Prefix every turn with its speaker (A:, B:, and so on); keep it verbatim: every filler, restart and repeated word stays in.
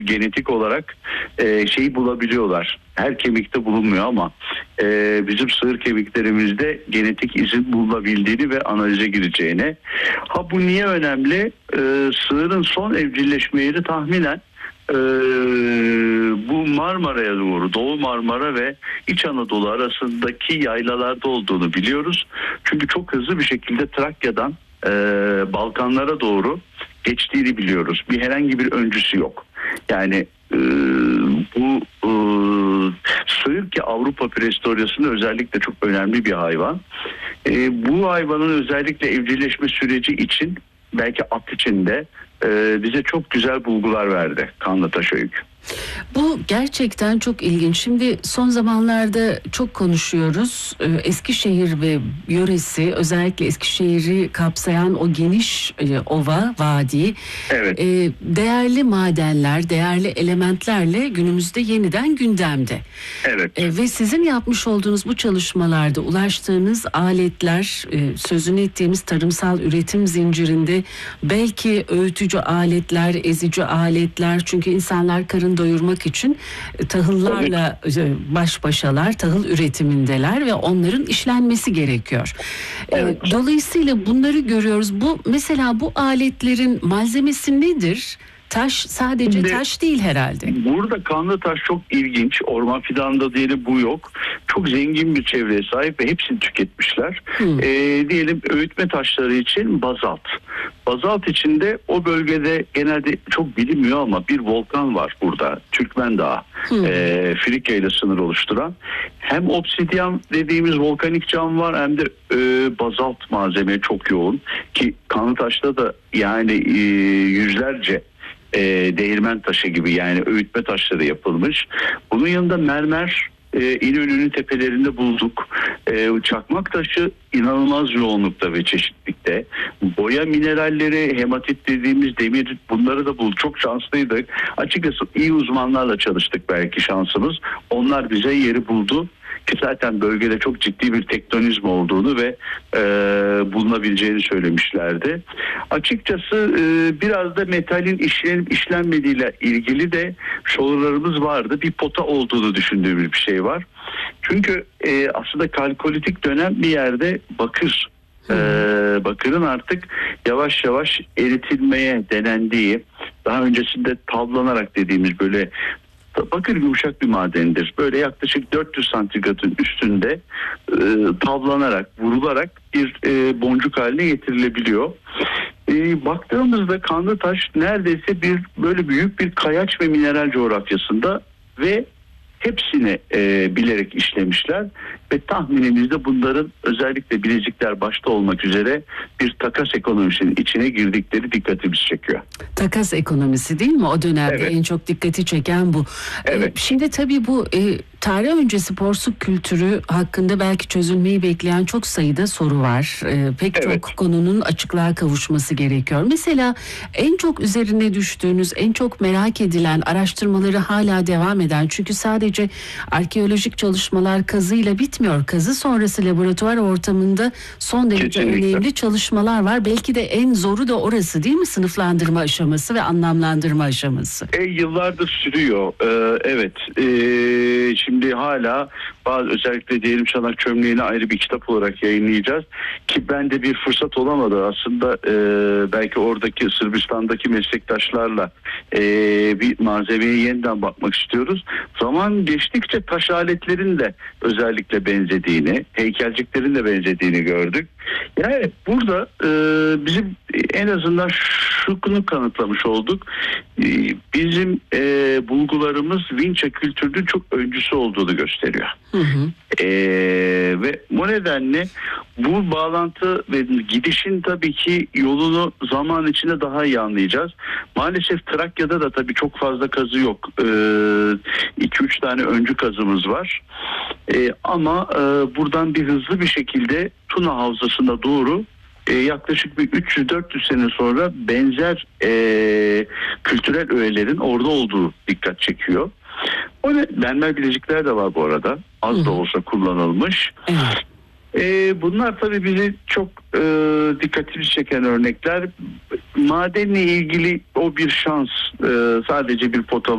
A: genetik olarak e, şeyi bulabiliyorlar. Her kemikte bulunmuyor ama e, bizim sığır kemiklerimizde genetik izin bulunabildiğini ve analize gireceğine. Ha bu niye önemli? E, sığırın son evcilleşme yeri tahminen e, bu Marmara'ya doğru, Doğu Marmara ve İç Anadolu arasındaki yaylalarda olduğunu biliyoruz. Çünkü çok hızlı bir şekilde Trakya'dan e, Balkanlara doğru geçtiğini biliyoruz. Bir herhangi bir öncüsü yok. Yani e, bu e, sığır ki Avrupa prehistoryasında özellikle çok önemli bir hayvan. E, bu hayvanın özellikle evcilleşme süreci için, belki at için de e, bize çok güzel bulgular verdi Kanlıtaş Öykü.
B: Bu gerçekten çok ilginç. Şimdi son zamanlarda çok konuşuyoruz. Ee, Eskişehir ve yöresi, özellikle Eskişehir'i kapsayan o geniş e, ova, vadi,
A: evet.
B: e, değerli madenler, değerli elementlerle günümüzde yeniden gündemde.
A: Evet.
B: E, ve sizin yapmış olduğunuz bu çalışmalarda ulaştığınız aletler, e, sözünü ettiğimiz tarımsal üretim zincirinde belki öğütücü aletler, ezici aletler, çünkü insanlar karın doyurmak için tahıllarla baş başalar, tahıl üretimindeler ve onların işlenmesi gerekiyor.
A: Evet.
B: Dolayısıyla bunları görüyoruz. Bu mesela bu aletlerin malzemesi nedir? Taş, sadece
A: Şimdi,
B: taş değil herhalde.
A: Burada Kanlıtaş çok ilginç. Orman fidanında diyelim bu yok. Çok zengin bir çevreye sahip ve hepsini tüketmişler.
B: Hmm.
A: Ee, diyelim öğütme taşları için bazalt. Bazalt içinde o bölgede genelde çok bilinmiyor ama bir volkan var burada. Türkmen Dağı. Hmm. Ee, Frikya ile sınır oluşturan. Hem obsidyen dediğimiz volkanik cam var, hem de e, bazalt malzeme çok yoğun. Ki Kanlıtaş'ta da yani e, yüzlerce E, değirmen taşı gibi, yani öğütme taşları yapılmış. Bunun yanında mermer e, İnönü'nün tepelerinde bulduk. E, çakmak taşı inanılmaz yoğunlukta ve çeşitlilikte. Boya mineralleri, hematit dediğimiz demir, bunları da bulduk. Çok şanslıydık. Açıkçası iyi uzmanlarla çalıştık, belki şansımız. Onlar bize yeri buldu. Ki zaten bölgede çok ciddi bir tektonizm olduğunu ve e, bulunabileceğini söylemişlerdi. Açıkçası e, biraz da metalin işlenip işlenmediğiyle ilgili de sorularımız vardı. Bir pota olduğunu düşündüğümüz bir şey var. Çünkü e, aslında kalkolitik dönem bir yerde bakır, e, bakırın artık yavaş yavaş eritilmeye denendiği, daha öncesinde tavlanarak dediğimiz böyle, bakır yumuşak bir madendir. Böyle yaklaşık dört yüz santigratın üstünde e, tavlanarak, vurularak bir e, boncuk haline getirilebiliyor. E, baktığımızda Kanlıtaş neredeyse bir böyle büyük bir kayaç ve mineral coğrafyasında ve hepsini e, bilerek işlemişler ve tahminimizde bunların özellikle Bilezikler başta olmak üzere bir takas ekonomisinin içine girdikleri dikkatimizi çekiyor.
B: Takas ekonomisi değil mi? O dönemde evet. En çok dikkati çeken bu.
A: Evet.
B: Ee, şimdi tabii bu e, tarih öncesi porsuk kültürü hakkında belki çözülmeyi bekleyen çok sayıda soru var. Ee, pek evet. çok konunun açıklığa kavuşması gerekiyor. Mesela en çok üzerine düştüğünüz, en çok merak edilen, araştırmaları hala devam eden, çünkü sadece arkeolojik çalışmalar kazıyla bitmiyor. Kazı sonrası laboratuvar ortamında son derece Kesinlikle. önemli çalışmalar var. Belki de en zoru da orası değil mi? Sınıflandırma aşaması ve anlamlandırma aşaması.
A: E, yıllardır sürüyor. Ee, evet. Ee, şimdi hala bazı, özellikle diyelim çanak çömleğini ayrı bir kitap olarak yayınlayacağız. Ki ben de bir fırsat olamadı. Aslında e, belki oradaki Sırbistan'daki meslektaşlarla e, bir malzemeye yeniden bakmak istiyoruz. Zaman geçtikçe taş aletlerin de özellikle benzediğini, heykelciklerin de benzediğini gördük. Yani burada e, bizim en azından şunu kanıtlamış olduk. E, bizim e, bulgularımız Vinça kültürünün çok öncüsü olduğunu gösteriyor. Hı hı. E, ve bu nedenle bu bağlantı ve gidişin tabii ki yolunu zaman içinde daha iyi anlayacağız. Maalesef Trakya'da da tabii çok fazla kazı yok. iki üç tane öncü kazımız var. E, ama e, buradan bir hızlı bir şekilde Tuna Havzası'na doğru e, yaklaşık bir üç yüz dört yüz sene sonra benzer e, kültürel öğelerin orada olduğu dikkat çekiyor. O ne? Mermer bilezikler de var bu arada. Az Hı-hı. da olsa kullanılmış. Evet. E, bunlar tabii bizi çok e, dikkatimizi çeken örnekler. Madenle ilgili o bir şans, e, sadece bir pota